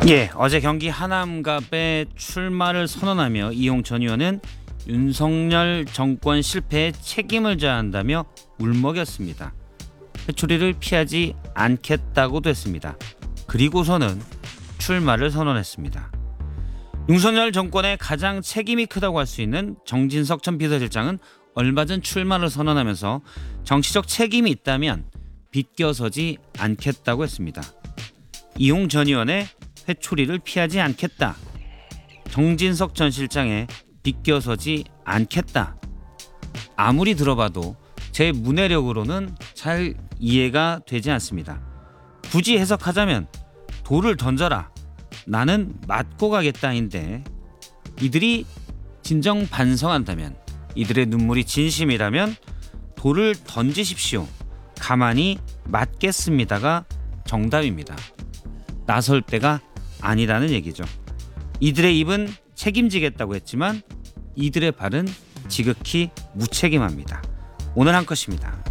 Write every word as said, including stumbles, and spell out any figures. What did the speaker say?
예, 어제 경기 하남갑에 출마를 선언하며 이용 전 의원은 윤석열 정권 실패에 책임을 져야 한다며 울먹였습니다. 회초리를 피하지 않겠다고도 했습니다. 그리고서는 출마를 선언했습니다. 윤석열 정권의 가장 책임이 크다고 할 수 있는 정진석 전 비서실장은 얼마 전 출마를 선언하면서 정치적 책임이 있다면 비껴서지 않겠다고 했습니다. 이용 전 의원의 회초리를 피하지 않겠다. 정진석 전 실장의 비껴서지 않겠다. 아무리 들어봐도 제 문해력으로는 잘 이해가 되지 않습니다. 굳이 해석하자면 돌을 던져라. 나는 맞고 가겠다인데 이들이 진정 반성한다면, 이들의 눈물이 진심이라면 돌을 던지십시오. 가만히 맞겠습니다가 정답입니다. 나설 때가 아니라는 얘기죠. 이들의 입은 책임지겠다고 했지만 이들의 발은 지극히 무책임합니다. 오늘 한 컷입니다.